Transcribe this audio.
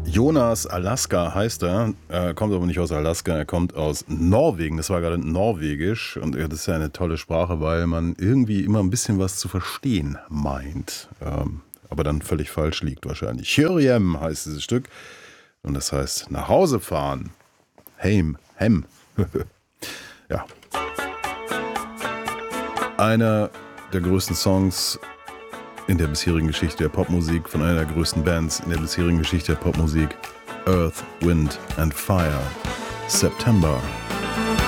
Jonas Alaska heißt er, kommt aber nicht aus Alaska, er kommt aus Norwegen, das war gerade Norwegisch und das ist ja eine tolle Sprache, weil man irgendwie immer ein bisschen was zu verstehen meint, aber dann völlig falsch liegt wahrscheinlich. Hyrjem heißt dieses Stück und das heißt nach Hause fahren, heim, ja. Einer der größten Songs in der bisherigen Geschichte der Popmusik, von einer der größten Bands in der bisherigen Geschichte der Popmusik, Earth, Wind and Fire, September.